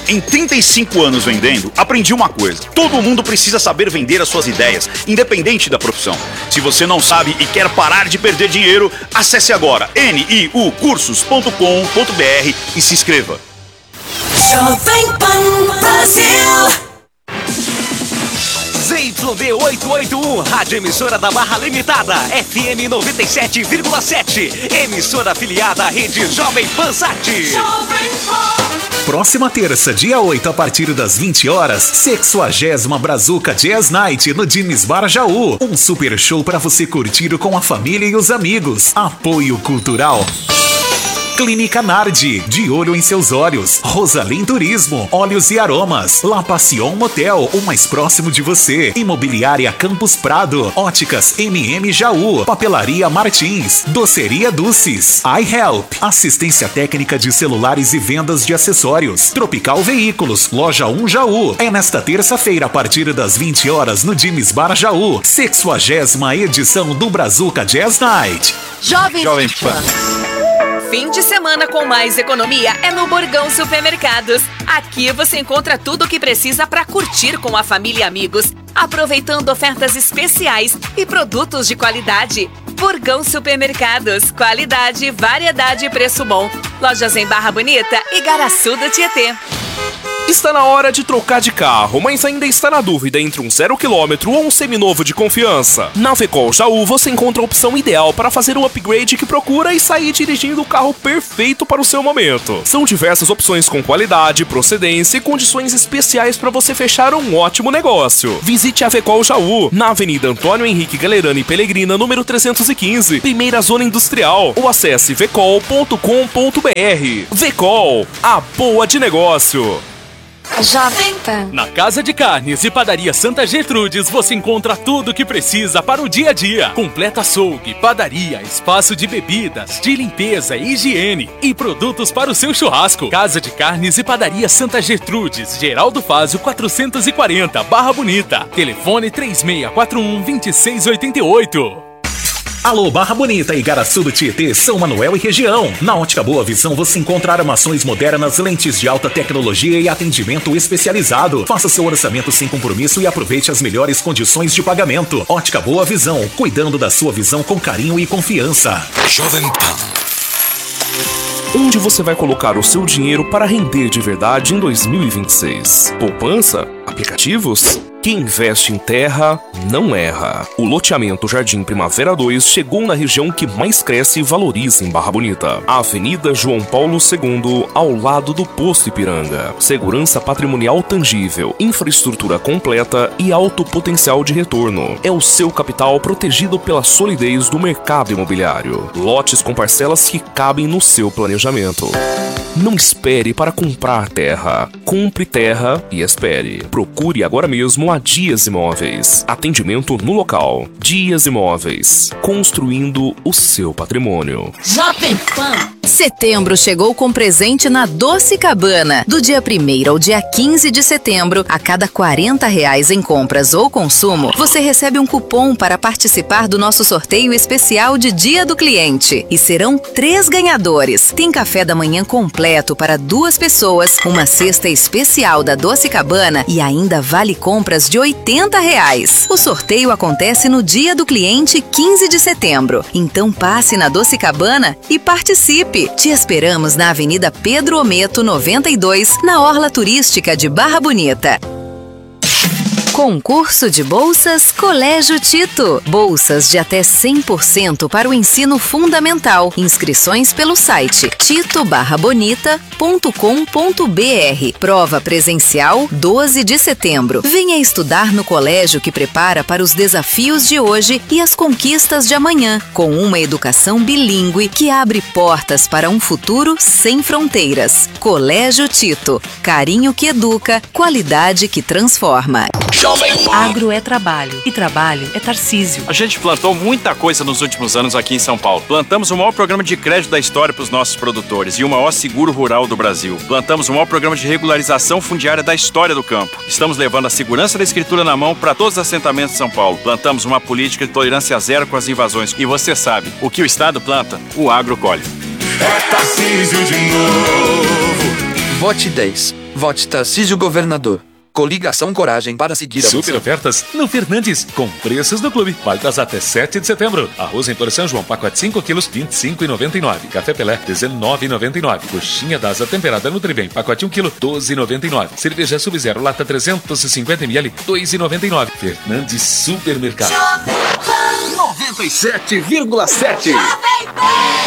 Em 35 anos vendendo, aprendi uma coisa. Todo mundo precisa saber vender as suas ideias, independente da profissão. Se você não sabe e quer parar de perder dinheiro, acesse agora niucursos.com.br e se inscreva. Jovem Pan Brasil. ZYD 881, rádio emissora da Barra Limitada, FM 97,7, emissora afiliada à rede Jovem Pan Sat. Próxima terça, dia 8, a partir das 20 horas, 60ª Brazuca Jazz Night no Dimes Bar Jaú. Um super show para você curtir com a família e os amigos. Apoio cultural Clínica Nardi, de olho em seus olhos. Rosalim Turismo, óleos e aromas. La Passion Motel, o mais próximo de você. Imobiliária Campus Prado. Óticas MM Jaú. Papelaria Martins. Doceria Dulces. iHelp, assistência técnica de celulares e vendas de acessórios. Tropical Veículos, Loja 1 Jaú. É nesta terça-feira, a partir das 20 horas, no Dimes Bar Jaú. 60ª edição do Brazuca Jazz Night. Jovem Pan. Fim de semana com mais economia é no Burgão Supermercados. Aqui você encontra tudo o que precisa para curtir com a família e amigos, aproveitando ofertas especiais e produtos de qualidade. Burgão Supermercados, qualidade, variedade e preço bom. Lojas em Barra Bonita e Garaçu do Tietê. Está na hora de trocar de carro, mas ainda está na dúvida entre um 0 km ou um seminovo de confiança? Na Vecol Jaú você encontra a opção ideal para fazer o upgrade que procura e sair dirigindo o carro perfeito para o seu momento. São diversas opções com qualidade, procedência e condições especiais para você fechar um ótimo negócio. Visite a Vecol Jaú, na Avenida Antônio Henrique Galerani Pelegrina, número 315, primeira zona industrial, ou acesse vecol.com.br. Vecol, a boa de negócio. Jovem Pan. Na Casa de Carnes e Padaria Santa Gertrudes você encontra tudo o que precisa para o dia a dia. Completa açougue, padaria, espaço de bebidas, de limpeza e higiene e produtos para o seu churrasco. Casa de Carnes e Padaria Santa Gertrudes, Geraldo Fázio 440, Barra Bonita. Telefone 3641-2688. Alô, Barra Bonita e Garaçu do Tietê, São Manuel e região. Na Ótica Boa Visão você encontra armações modernas, lentes de alta tecnologia e atendimento especializado. Faça seu orçamento sem compromisso e aproveite as melhores condições de pagamento. Ótica Boa Visão, cuidando da sua visão com carinho e confiança. Jovem Pan. Onde você vai colocar o seu dinheiro para render de verdade em 2026? Poupança? Aplicativos? Quem investe em terra não erra. O loteamento Jardim Primavera 2 chegou na região que mais cresce e valoriza em Barra Bonita. A Avenida João Paulo II, ao lado do Posto Ipiranga. Segurança patrimonial tangível, infraestrutura completa e alto potencial de retorno. É o seu capital protegido pela solidez do mercado imobiliário. Lotes com parcelas que cabem no seu planejamento. Não espere para comprar terra. Compre terra e espere. Procure agora mesmo a Dias Imóveis. Atendimento no local. Dias Imóveis. Construindo o seu patrimônio. Jovem Pan. Setembro chegou com presente na Doce Cabana. Do dia 1º ao dia 15 de setembro, a cada R$40 em compras ou consumo, você recebe um cupom para participar do nosso sorteio especial de Dia do Cliente. E serão 3 ganhadores. Tem café da manhã completo para 2 pessoas, uma cesta especial da Doce Cabana e ainda vale compras de R$80. O sorteio acontece no Dia do Cliente, 15 de setembro. Então passe na Doce Cabana e participe. Te esperamos na Avenida Pedro Ometo 92, na Orla Turística de Barra Bonita. Concurso de bolsas Colégio Tito. Bolsas de até 100% para o ensino fundamental. Inscrições pelo site tito-bonita.com.br. Prova presencial 12 de setembro. Venha estudar no colégio que prepara para os desafios de hoje e as conquistas de amanhã, com uma educação bilíngue que abre portas para um futuro sem fronteiras. Colégio Tito. Carinho que educa, qualidade que transforma. Agro é trabalho e trabalho é Tarcísio. A gente plantou muita coisa nos últimos anos aqui em São Paulo. Plantamos o maior programa de crédito da história para os nossos produtores e o maior seguro rural do Brasil. Plantamos o maior programa de regularização fundiária da história do campo. Estamos levando a segurança da escritura na mão para todos os assentamentos de São Paulo. Plantamos uma política de tolerância zero com as invasões. E você sabe, o que o Estado planta, o agro colhe. É Tarcísio de novo. Vote 10. Vote Tarcísio Governador. Coligação Coragem para seguir a Super moção. ofertas no Fernandes, com preços do clube, válidas até 7 de setembro. Arroz em São João, pacote 5 quilos, R$ 25,99. Café Pelé, R$ 19,99. Coxinha da asa temperada Nutribem, pacote 1 quilo, R$ 12,99. Cerveja Sub-Zero, lata 350 ml, R$ 2,99. Fernandes Supermercado. 97,7